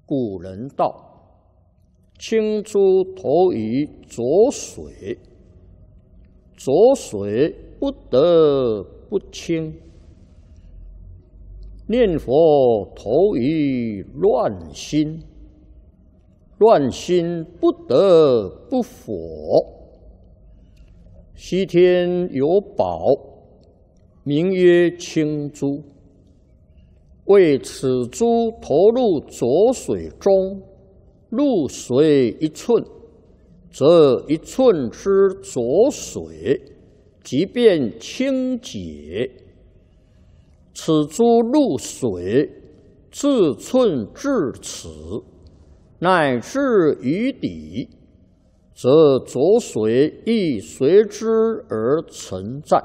古人道：“清珠投于浊水，浊水不得不清；念佛投于乱心，乱心不得不佛。西天有宝，名曰清珠。为此珠投入浊水中，入水1寸，则1寸之浊水即便清洁。此珠入水，自寸至此，乃至于底，则浊水亦随之而存在。